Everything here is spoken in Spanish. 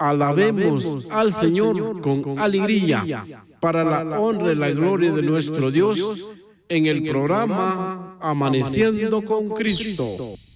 Alabemos al Señor con alegría para la honra y la gloria de nuestro Dios en el programa Amaneciendo con Cristo.